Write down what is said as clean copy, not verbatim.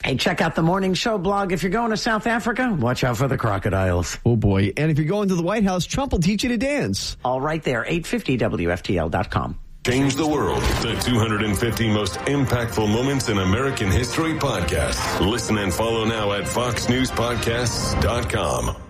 Hey, check out the Morning Show blog. If you're going to South Africa, watch out for the crocodiles. Oh, boy. And if you're going to the White House, Trump will teach you to dance. All right there, 850WFTL.com. Change the world. The 250 most impactful moments in American history podcast. Listen and follow now at foxnewspodcasts.com.